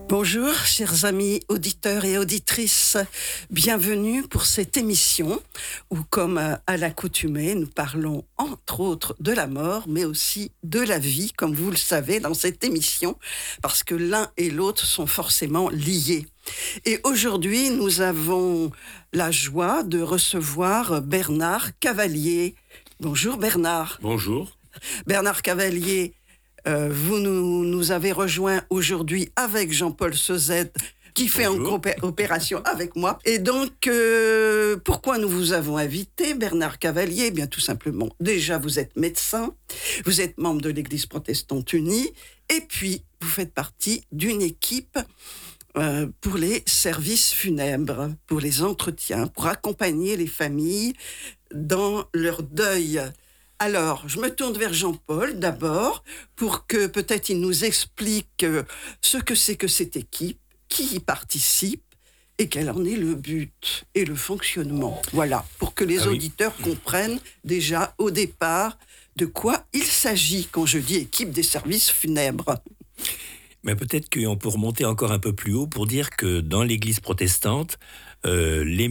Bonjour, chers amis auditeurs et auditrices. Bienvenue pour cette émission où, comme à l'accoutumée, nous parlons entre autres de la mort, mais aussi de la vie, comme vous le savez dans cette émission, parce que l'un et l'autre sont forcément liés. Et aujourd'hui, nous avons la joie de recevoir Bernard Cavalier. Bonjour Bernard. Bonjour. Bernard Cavalier, vous nous avez rejoint aujourd'hui avec Jean-Paul Sauzet, qui fait en coopération avec moi. Et donc, pourquoi nous vous avons invité, Bernard Cavalier? Eh bien, tout simplement, déjà, vous êtes médecin, vous êtes membre de l'Église protestante unie, et puis, vous faites partie d'une équipe pour les services funèbres, pour les entretiens, pour accompagner les familles dans leur deuil. Alors, je me tourne vers Jean-Paul d'abord pour que peut-être il nous explique ce que c'est que cette équipe, qui y participe et quel en est le but et le fonctionnement. Voilà, pour que les auditeurs comprennent déjà au départ de quoi il s'agit quand je dis équipe des services funèbres. Mais peut-être qu'on peut remonter encore un peu plus haut pour dire que dans l'Église protestante, les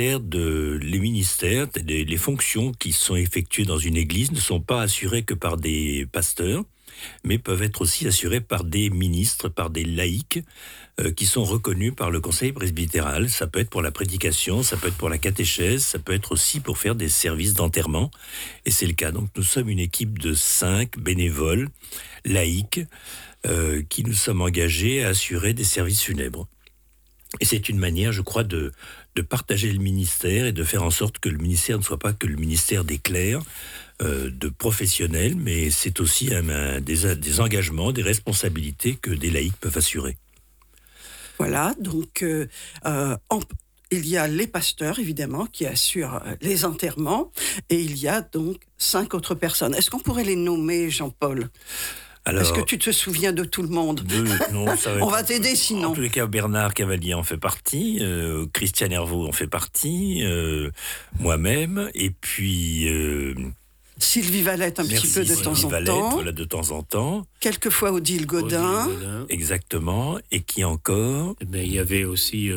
fonctions qui sont effectuées dans une église ne sont pas assurées que par des pasteurs, mais peuvent être aussi assurées par des ministres, par des laïcs, qui sont reconnus par le conseil presbytéral. Ça peut être pour la prédication, ça peut être pour la catéchèse, ça peut être aussi pour faire des services d'enterrement. Et c'est le cas. Donc nous sommes une équipe de 5 bénévoles, laïcs, qui nous sommes engagés à assurer des services funèbres. Et c'est une manière, je crois, de partager le ministère et de faire en sorte que le ministère ne soit pas que le ministère des clercs, de professionnels, mais c'est aussi des engagements, des responsabilités que des laïcs peuvent assurer. Voilà, donc il y a les pasteurs, évidemment, qui assurent les enterrements, et il y a donc 5 autres personnes. Est-ce qu'on pourrait les nommer, Jean-Paul ? Alors, est-ce que tu te souviens de tout le monde ? Non, on va t'aider sinon. En tous les cas, Bernard Cavalier en fait partie, Christian Hervaux en fait partie, moi-même, et puis... Sylvie Valette petit peu de temps en temps. Voilà, de temps en temps. Quelquefois Odile Godin. Exactement. Et qui encore ? Il y avait aussi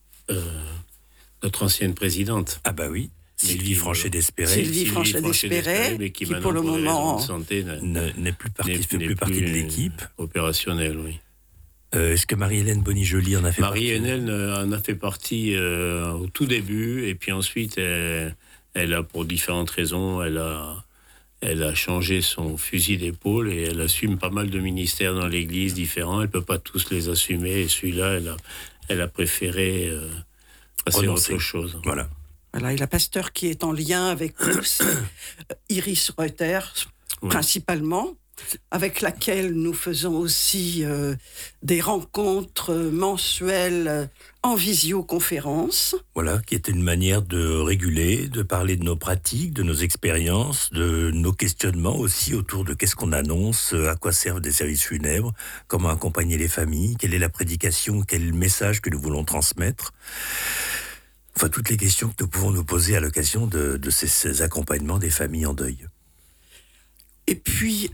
notre ancienne présidente. Ah bah oui. Sylvie Franchet-Despéret. Sylvie Franchet-Despéret, qui pour le moment n'est plus partie de l'équipe. Opérationnelle, oui. Est-ce que Marie-Hélène Boni-Joly en a fait partie ? Marie-Hélène en a fait partie au tout début, et puis ensuite, elle a, pour différentes raisons, elle a changé son fusil d'épaule et elle assume pas mal de ministères dans l'Église différents. Elle ne peut pas tous les assumer, et celui-là, elle a préféré passer à autre chose. Voilà. Voilà, et la pasteur qui est en lien avec nous, c'est Iris Reuter, principalement, avec laquelle nous faisons aussi des rencontres mensuelles en visioconférence. Voilà, qui est une manière de réguler, de parler de nos pratiques, de nos expériences, de nos questionnements aussi autour de qu'est-ce qu'on annonce, à quoi servent des services funèbres, comment accompagner les familles, quelle est la prédication, quel est le message que nous voulons transmettre. Enfin, toutes les questions que nous pouvons nous poser à l'occasion de ces accompagnements des familles en deuil. Et puis,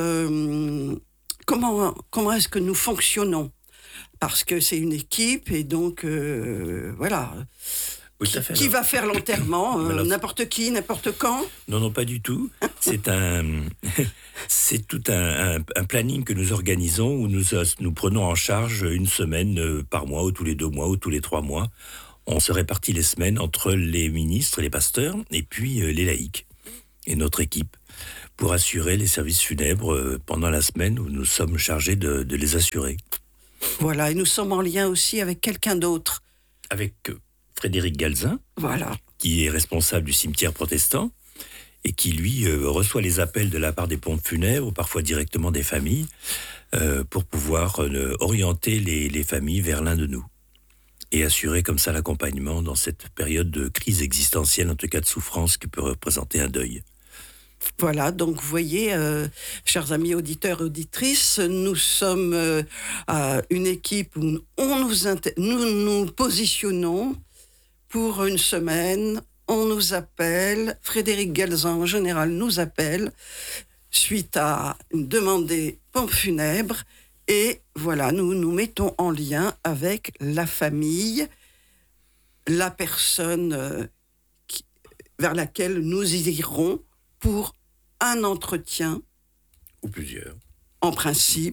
comment est-ce que nous fonctionnons ? Parce que c'est une équipe, et donc, voilà. Oui, tout à fait. Qui va faire l'enterrement ? N'importe qui, n'importe quand ? Non, pas du tout. C'est tout un planning que nous organisons où nous prenons en charge une semaine par mois, ou tous les 2 mois, ou tous les 3 mois. On se répartit les semaines entre les ministres, les pasteurs, et puis les laïcs, et notre équipe, pour assurer les services funèbres pendant la semaine où nous sommes chargés de les assurer. Voilà, et nous sommes en lien aussi avec quelqu'un d'autre. Avec Frédéric Galzin, voilà, qui est responsable du cimetière protestant, et qui, lui, reçoit les appels de la part des pompes funèbres, parfois directement des familles, pour pouvoir orienter les familles vers l'un de nous. Et assurer comme ça l'accompagnement dans cette période de crise existentielle, en tout cas de souffrance, que peut représenter un deuil. Voilà, donc vous voyez, chers amis auditeurs et auditrices, nous sommes une équipe où nous positionnons pour une semaine. On nous appelle, Frédéric Galzin en général nous appelle, suite à une demande des pompes funèbres, Et voilà, nous nous mettons en lien avec la famille, la personne vers laquelle nous irons pour un entretien. Ou plusieurs. En principe,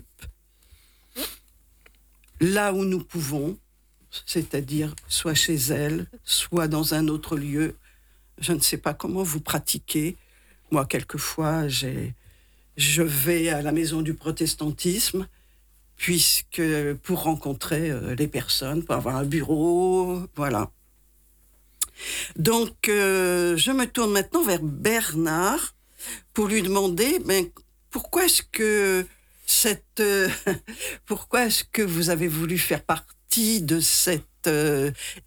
là où nous pouvons, c'est-à-dire soit chez elle, soit dans un autre lieu. Je ne sais pas comment vous pratiquez. Moi, quelquefois, je vais à la maison du protestantisme, puisque pour rencontrer les personnes, pour avoir un bureau, voilà. Donc, je me tourne maintenant vers Bernard pour lui demander pourquoi est-ce que vous avez voulu faire partie de cette équipe ?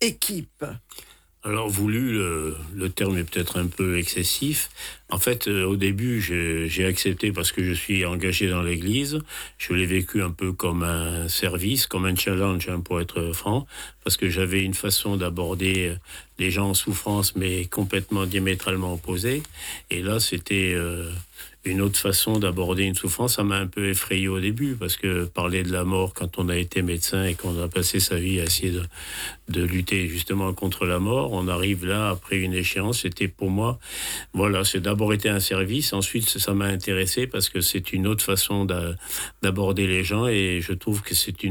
Alors, voulu, le terme est peut-être un peu excessif. En fait, au début, j'ai accepté parce que je suis engagé dans l'Église. Je l'ai vécu un peu comme un service, comme un challenge, pour être franc, parce que j'avais une façon d'aborder les gens en souffrance, mais complètement diamétralement opposée. Et là, c'était une autre façon d'aborder une souffrance. Ça m'a un peu effrayé au début, parce que parler de la mort quand on a été médecin et qu'on a passé sa vie à essayer de lutter justement contre la mort, on arrive là après une échéance. C'était pour moi, voilà, c'est d'abord été un service, ensuite ça m'a intéressé parce que c'est une autre façon d'aborder les gens, et je trouve que c'est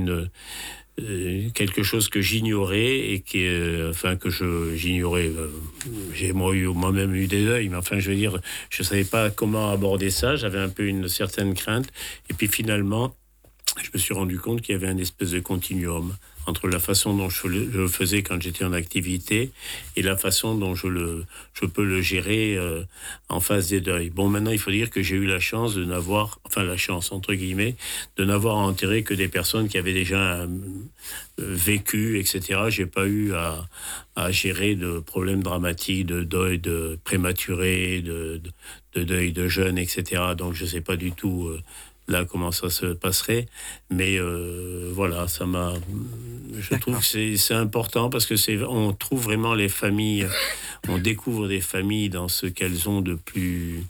quelque chose que j'ignorais et j'ignorais. J'ai moi-même eu des deuils, mais enfin, je veux dire, je savais pas comment aborder ça. J'avais un peu une certaine crainte. Et puis finalement, je me suis rendu compte qu'il y avait une espèce de continuum entre la façon dont je le faisais quand j'étais en activité et la façon dont je peux le gérer en phase des deuils. Bon, maintenant, il faut dire que j'ai eu la chance de n'avoir, la chance, entre guillemets, de n'avoir enterré que des personnes qui avaient déjà vécu, etc. J'ai pas eu à gérer de problèmes dramatiques, de deuil de prématuré, de deuil de jeunes, etc. Donc, je sais pas du tout là comment ça se passerait, mais voilà, ça m'a. Je trouve que c'est important parce que on trouve vraiment les familles, on découvre des familles dans ce qu'elles ont de plus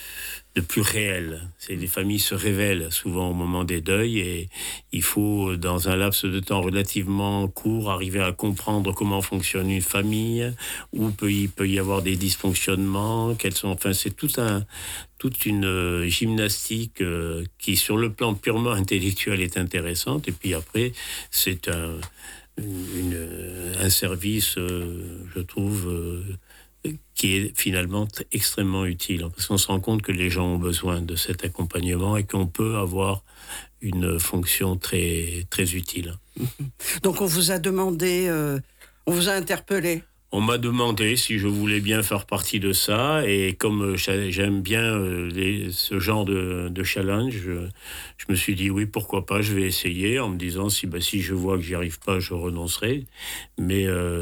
réel. Les familles se révèlent souvent au moment des deuils, et il faut, dans un laps de temps relativement court, arriver à comprendre comment fonctionne une famille, où il peut y avoir des dysfonctionnements, c'est toute une gymnastique qui, sur le plan purement intellectuel, est intéressante. Et puis après, c'est un service, je trouve, qui est finalement extrêmement utile, parce qu'on se rend compte que les gens ont besoin de cet accompagnement et qu'on peut avoir une fonction très, très utile. Donc on vous a demandé, on vous a interpellé. On m'a demandé si je voulais bien faire partie de ça, et comme j'aime bien ce genre de challenge, je me suis dit oui, pourquoi pas, je vais essayer, en me disant si je vois que j'y arrive pas, je renoncerai. Mais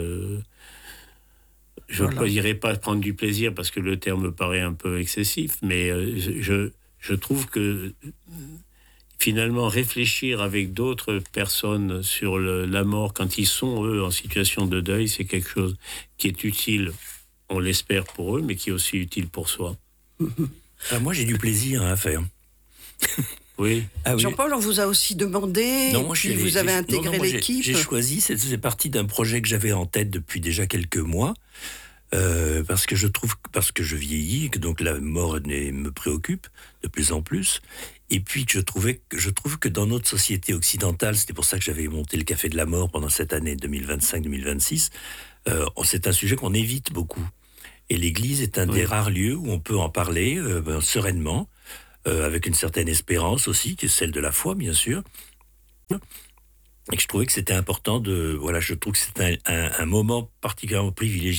je ne dirais pas prendre du plaisir parce que le terme me paraît un peu excessif, mais je trouve que finalement réfléchir avec d'autres personnes sur la mort quand ils sont, eux, en situation de deuil, c'est quelque chose qui est utile, on l'espère pour eux, mais qui est aussi utile pour soi. Moi, j'ai du plaisir à faire. Oui. Ah oui. Jean-Paul, on vous a aussi demandé, vous avez intégré l'équipe. J'ai choisi, c'est parti d'un projet que j'avais en tête depuis déjà quelques mois, parce que je vieillis et que donc la mort me préoccupe de plus en plus. Et puis je trouve que dans notre société occidentale, c'était pour ça que j'avais monté le Café de la Mort pendant cette année 2025-2026, c'est un sujet qu'on évite beaucoup. Et l'Église est un des rares lieux où on peut en parler sereinement, avec une certaine espérance aussi, qui est celle de la foi, bien sûr. Et que je trouvais que c'était important je trouve que c'est un moment particulièrement privilégié